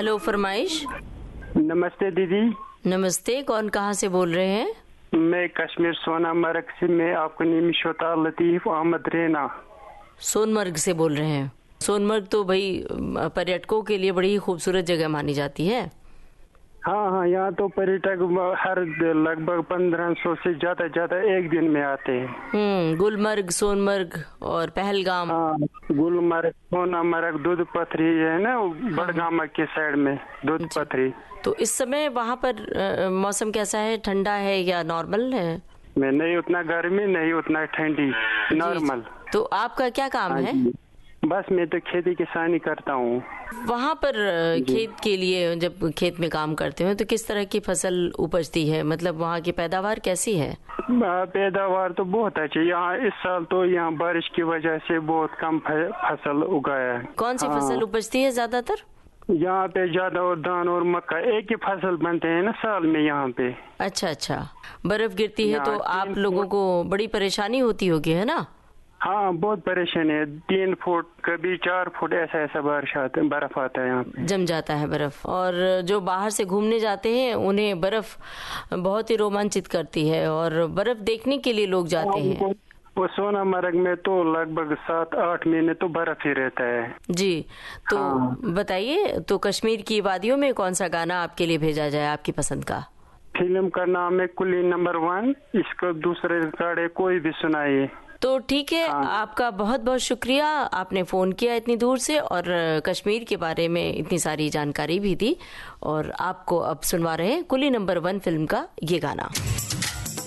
Hello, फरमाइश। नमस्ते दीदी। नमस्ते, कौन कहाँ से बोल रहे हैं? मैं कश्मीर सोनामर्ग से, मैं आपको निमिष होता लतीफ अहमद रेना। सोनमर्ग से बोल रहे हैं। सोनमर्ग तो भाई पर्यटकों के लिए बड़ी ही खूबसूरत जगह मानी जाती है। हाँ हाँ, यहाँ तो पर्यटक हर लगभग 1500 से ज्यादा एक दिन में आते हैं। गुलमर्ग, सोनमर्ग और पहलगाम। हाँ, गुलमर्ग, सोनामर्ग, दूध पथरी है ना, बड़गामा के साइड में दूध पथरी। तो इस समय वहाँ पर मौसम कैसा है? ठंडा है या नॉर्मल है? मैं नहीं उतना गर्मी, नहीं उतना ठंडी, नॉर्मल। तो आपका क्या काम है? बस मैं तो खेती किसानी करता हूँ। वहाँ पर खेत के लिए जब खेत में काम करते हो तो किस तरह की फसल उपजती है? मतलब वहाँ की पैदावार कैसी है? पैदावार तो बहुत अच्छी। यहाँ इस साल तो यहाँ बारिश की वजह से बहुत कम फसल उगाया है। कौन सी फसल उपजती है ज्यादातर? यहाँ पे ज्यादा और धान और मक्का एक ही फसल बनते हैं ना साल में यहाँ पे। अच्छा, बर्फ गिरती है तो आप लोगों को बड़ी परेशानी होती होगी, है ना? हाँ, बहुत परेशानी है। 3 फुट कभी 4 फुट ऐसा बर्फ आता है यहाँ पे, जम जाता है बर्फ। और जो बाहर से घूमने जाते हैं उन्हें बर्फ बहुत ही रोमांचित करती है और बर्फ देखने के लिए लोग जाते हैं। वो सोनामर्ग में तो लगभग 7-8 महीने तो बर्फ ही रहता है जी। तो बताइए, तो कश्मीर की वादियों में कौन सा गाना आपके लिए भेजा जाए आपकी पसंद का? फिल्म का नाम है कुली नंबर 1। इसको दूसरे रिकॉर्ड कोई भी सुनाइए। तो ठीक है, आपका बहुत बहुत शुक्रिया, आपने फ़ोन किया इतनी दूर से और कश्मीर के बारे में इतनी सारी जानकारी भी दी। और आपको अब सुनवा रहे हैं कुली नंबर 1 फिल्म का ये गाना।